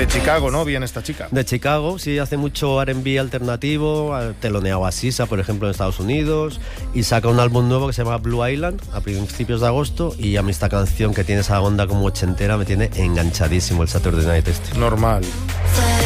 De Chicago, ¿no? Bien esta chica. De Chicago, sí, hace mucho R&B alternativo, teloneaba a Sisa, por ejemplo, en Estados Unidos, y saca un álbum nuevo que se llama Blue Island a principios de agosto, y a mí esta canción que tiene esa onda como ochentera me tiene enganchadísimo, el Saturday Night este. Normal.